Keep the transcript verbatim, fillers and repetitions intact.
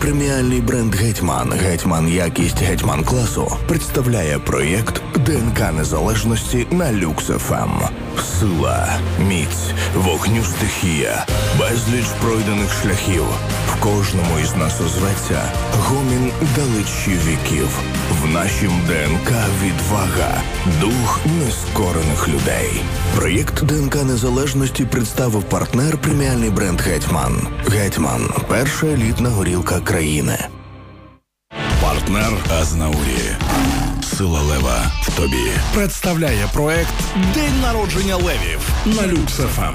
Преміальний бренд «Гетьман», «Гетьман якість», «Гетьман класу» представляє проєкт «ДНК незалежності» на Люкс еф ем. Сила, міць, вогню стихія, безліч пройдених шляхів. В кожному із нас озветься гомін далечі віків. В нашім ДНК відвага, дух нескорених людей. Проєкт «ДНК незалежності» представив партнер преміальний бренд «Гетьман». «Гетьман» – перша елітна горілка країни. Партнер Азнаурі. Сила лева в тобі. Представляє проект «День народження левів» на Люкс еф ем.